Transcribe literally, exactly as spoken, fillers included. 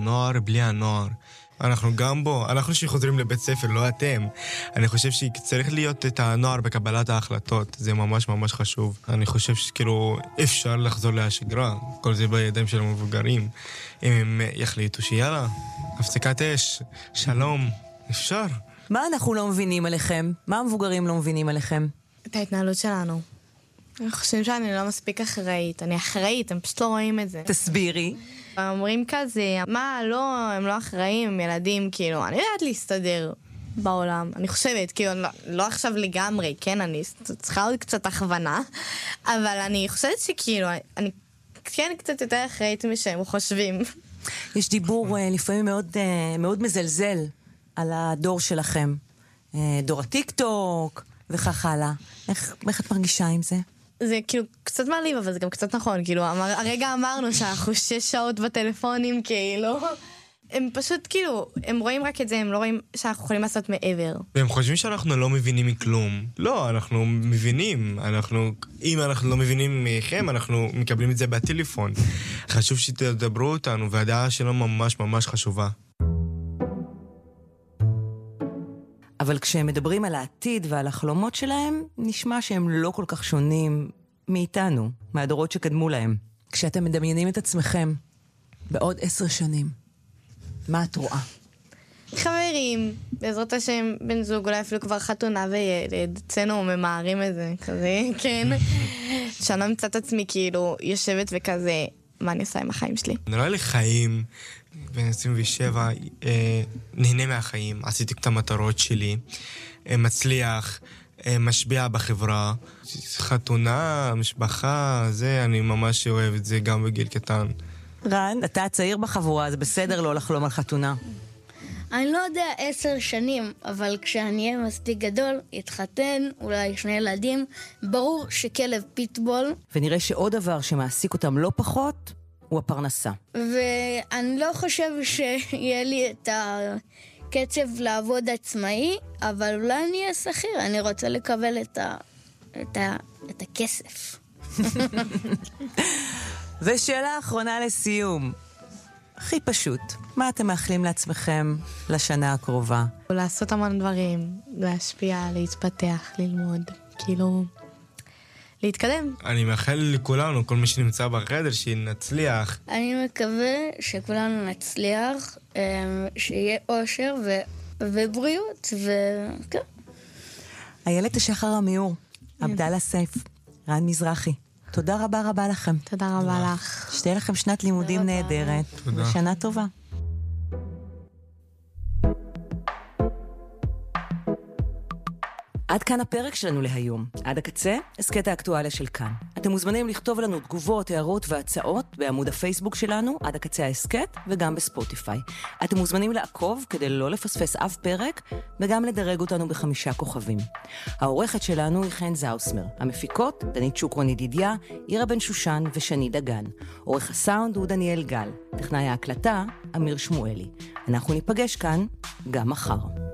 הנוער בלי הנוער. אנחנו גם בו, אנחנו שחוזרים לבית ספר, לא אתם. אני חושב שצריך להיות את הנוער בקבלת ההחלטות, זה ממש ממש חשוב. אני חושב שכאילו אפשר לחזור להשגרה, כל זה בידיים של המבוגרים. אם הם יחליטו שיאללה, הפסקת אש, שלום, אפשר. מה אנחנו לא מבינים עליכם? מה המבוגרים לא מבינים עליכם? את ההתנהלות שלנו. אני חושבים שאני לא מספיק אחראית, אני אחראית, הם פשוט לא רואים את זה. תסבירי. אומרים כזה, מה, לא, הם לא אחראים, הם ילדים, כאילו, אני יודעת להסתדר בעולם. אני חושבת, כאילו, לא, לא עכשיו לגמרי, כן, אני צריכה עוד קצת הכוונה, אבל אני חושבת שכאילו, אני כן קצת יותר אחראית משהם חושבים. יש דיבור לפעמים מאוד, מאוד מזלזל על הדור שלכם. דור הטיק-טוק וכך הלאה. איך, איך את מרגישה עם זה? זה כאילו קצת מעליב, אבל זה גם קצת נכון, כאילו, אמר, הרגע אמרנו שאנחנו שש שעות בטלפונים, כאילו, הם פשוט כאילו, הם רואים רק את זה, הם לא רואים שאנחנו יכולים לעשות מעבר. והם חושבים שאנחנו לא מבינים מכלום. לא, אנחנו מבינים, אנחנו, אם אנחנו לא מבינים מכם, אנחנו מקבלים את זה בטלפון. חשוב שתדברו אותנו, והדעה שלנו ממש ממש חשובה. אבל כשהם מדברים על העתיד ועל החלומות שלהם, נשמע שהם לא כל כך שונים מאיתנו, מהדורות שקדמו להם. כשאתם מדמיינים את עצמכם בעוד עשר שנים, מה את רואה? חברים, בעזרת השם, בן זוג, אולי אפילו כבר חתונה וילד, אצלנו ממהרים את זה, כזה, כן. שאני לא מצאת עצמי כאילו יושבת וכזה, מה אני עושה עם החיים שלי? נראה לי חיים, בן עשרים ושבע, אה, נהנה מהחיים, עשיתי את המטרות שלי, אה, מצליח, אה, משפיע בחברה, חתונה, משפחה, זה, אני ממש אוהב את זה גם בגיל קטן. רן, אתה צעיר בחבורה, זה בסדר לא לחלום על חתונה. אני לא יודע עשר שנים, אבל כשאני אהיה מספיק גדול, יתחתן, אולי שני ילדים, ברור שכלב פיטבול. ונראה שעוד דבר שמעסיק אותם לא פחות, הוא הפרנסה. ואני לא חושב שיהיה לי את הקצב לעבוד עצמאי, אבל אולי אני אהיה שכיר, אני רוצה לקבל את, ה... את, ה... את הכסף. ושאלה אחרונה לסיום. הכי פשוט, מה אתם מאחלים לעצמכם לשנה הקרובה? לעשות המון דברים, להשפיע, להתפתח, ללמוד, כאילו, להתקדם. אני מאחל לכולנו, כל מי שנמצא בחדר, שנצליח. אני מקווה שכולנו נצליח, שיהיה אושר ו... ובריאות, וכן. איילת השחר עמיור, עבדאללה סייף, רן מזרחי. תודה רבה רבה לכם. תודה רבה לך. שתהיה לכם שנת לימודים נהדרת. ושנה טובה. עד כאן הפרק שלנו להיום. עד הקצה, הסקט האקטואליה של כאן. אתם מוזמנים לכתוב לנו תגובות, הערות והצעות בעמוד הפייסבוק שלנו, עד הקצה ההסקט, וגם בספוטיפיי. אתם מוזמנים לעקוב כדי לא לפספס אף פרק, וגם לדרג אותנו בחמישה כוכבים. העורכת שלנו היא חן זאוסמר. המפיקות, דנית שוקרון ידידיה, עירה בן שושן ושני דגן. עורך הסאונד הוא דניאל גל. טכנאי ההקלטה, אמיר שמואלי. אנחנו ניפגש כאן גם מחר.